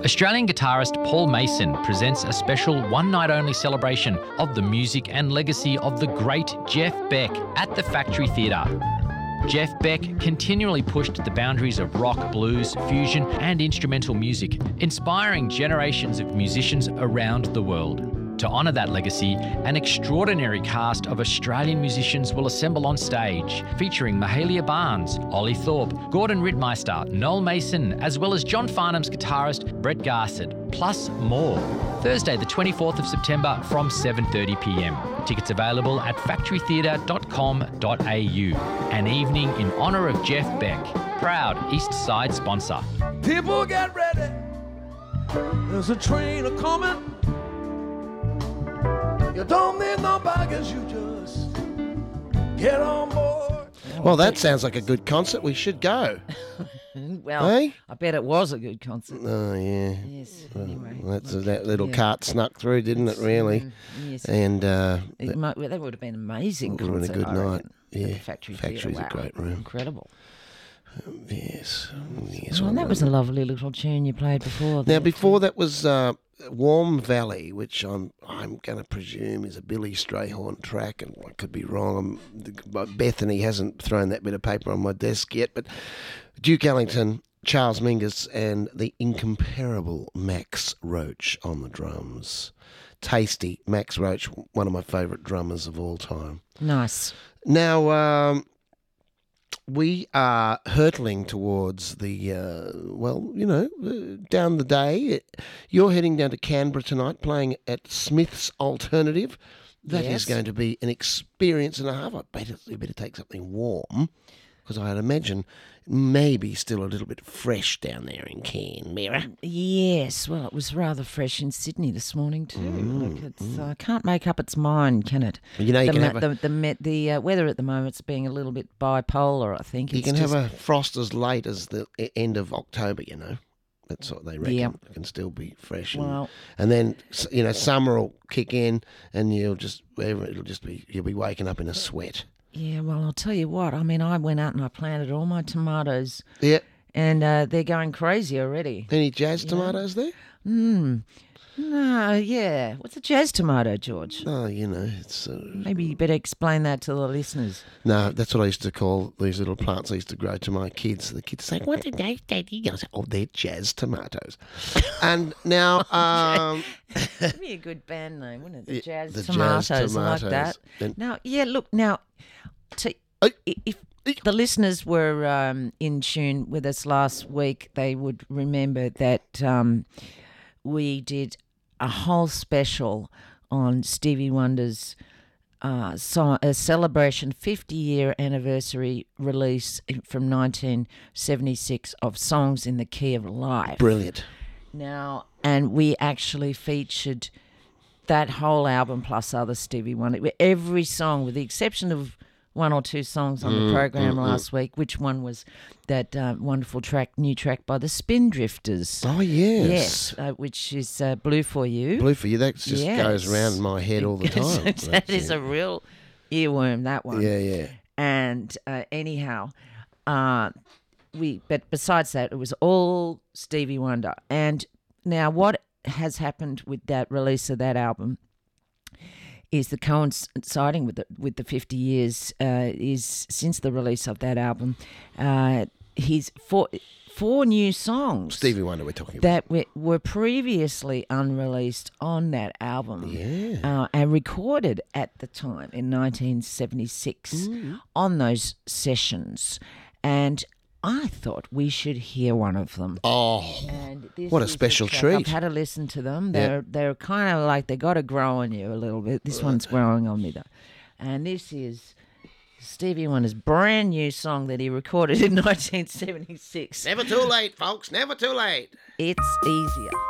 Australian guitarist Paul Mason presents a special one-night-only celebration of the music and legacy of the great Jeff Beck at the Factory Theatre. Jeff Beck continually pushed the boundaries of rock, blues, fusion and instrumental music, inspiring generations of musicians around the world. To honour that legacy, an extraordinary cast of Australian musicians will assemble on stage, featuring Mahalia Barnes, Ollie Thorpe, Gordon Rittmeister, Noel Mason, as well as John Farnham's guitarist Brett Garsed, plus more. Thursday the 24th of September from 7:30pm. Tickets available at factorytheatre.com.au. An evening in honour of Jeff Beck. Proud East Side sponsor. People get ready. There's a train a-coming. You don't need no baggage, you just get on board. Well, that sounds like a good concert. We should go. Well, Hey? I bet it was a good concert. Oh, yeah. Yes, anyway. That little cart snuck through, didn't it, really? Yes. And That would have been an amazing It would have concert. been a good I night. reckon, at Yeah. the Factory Factory's Theatre. a great room. Incredible. yes. Well, and that was a lovely little tune you played before. Now, there, before too. that was Warm Valley, which I'm going to presume is a Billy Strayhorn track, and I could be wrong. Bethany hasn't thrown that bit of paper on my desk yet, but Duke Ellington, Charles Mingus, and the incomparable Max Roach on the drums. Tasty Max Roach, one of my favourite drummers of all time. Nice. Now, we are hurtling towards the, down the day. You're heading down to Canberra tonight, playing at Smith's Alternative. That is Yes. going to be an experience and a half. I bet you better take something warm, because I'd imagine maybe still a little bit fresh down there in Canberra. Yes, well, it was rather fresh in Sydney this morning too. Look, it's can't make up its mind, can it? You know, you can have the weather at the moment's being a little bit bipolar. I think You can have a frost as late as the end of October, you know. That's what they reckon. Yeah. It can still be fresh. Well- And then, summer will kick in and you'll be waking up in a sweat. Yeah, well, I'll tell you what. I mean, I went out and I planted all my tomatoes, Yeah. and they're going crazy already. Any jazz tomatoes there? No, yeah. What's a jazz tomato, George? Oh, it's... Maybe you better explain that to the listeners. No, that's what I used to call these little plants I used to grow to my kids. The kids say, "What are they, Daddy?" I say, "Oh, they're jazz tomatoes." And now... That'd be a good band name, wouldn't it? The Jazz the Tomatoes. Jazz I like that. Tomatoes. If the listeners were in tune with us last week, they would remember that we did a whole special on Stevie Wonder's song, a celebration 50-year anniversary release from 1976 of Songs in the Key of Life. Brilliant. Now, and we actually featured that whole album plus other Stevie Wonder. Every song, with the exception of one or two songs on the program last week. Which one was that wonderful new track by the Spindrifters? Oh, yes. Yes, which is Blue for You. Blue for You, that just goes around in my head all the time. That is a real earworm, that one. Yeah. And anyhow, but besides that, it was all Stevie Wonder. And now what has happened with that release of that album is the coinciding with the 50 years is since the release of that album, his four new songs. Stevie Wonder we're talking about. That were previously unreleased on that album. Yeah. And recorded at the time in 1976 on those sessions. And I thought we should hear one of them. Oh, And this what a is the special track. treat. I've had a listen to them. Yeah. They're kind of like they got to grow on you a little bit. This one's growing on me though. And this is Stevie Wonder's brand new song that he recorded in 1976. Never too late, folks. Never too late. It's Easier.